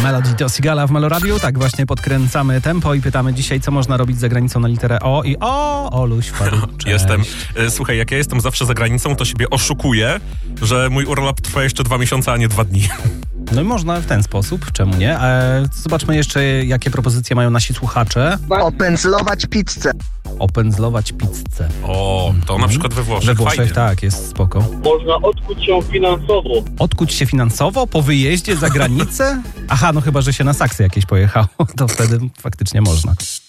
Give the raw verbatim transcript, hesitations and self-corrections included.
Melody do Sigala w Meloradiu. Tak właśnie podkręcamy tempo i pytamy dzisiaj, co można robić za granicą na literę O. I o, Oluś wpadł. Cześć. Jestem. Słuchaj, jak ja jestem zawsze za granicą, to siebie oszukuję, że mój urlop trwa jeszcze dwa miesiące, a nie dwa dni. No i można w ten sposób, czemu nie? E, zobaczmy jeszcze, jakie propozycje mają nasi słuchacze. Opędzlować pizzę. Opędzlować pizzę. O, to Mhm. na przykład we Włoszech. We Włoszech, Fajnie. tak, jest spoko. Można odkuć się finansowo. Odkuć się finansowo po wyjeździe za granicę? Aha, no chyba, że się na saksy jakieś pojechało, to wtedy faktycznie można.